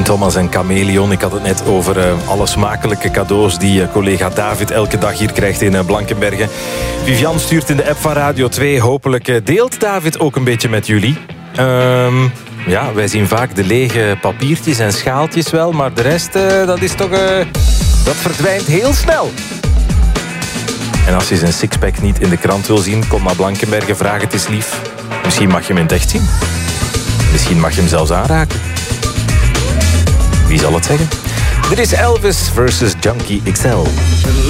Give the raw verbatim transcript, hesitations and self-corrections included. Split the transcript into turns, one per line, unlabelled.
Sint Thomas en Chameleon. Ik had het net over uh, alle smakelijke cadeaus die uh, collega David elke dag hier krijgt in uh, Blankenberge. Vivian stuurt in de app van Radio twee. Hopelijk uh, deelt David ook een beetje met jullie. Um, ja, wij zien vaak de lege papiertjes en schaaltjes wel, maar de rest, uh, dat is toch... Uh, dat verdwijnt heel snel. En als je zijn sixpack niet in de krant wil zien, kom naar Blankenberge, vraag het eens lief. Misschien mag je hem in het echt zien. Misschien mag je hem zelfs aanraken. Wie zal het zeggen? Dit is Elvis versus Junkie X L.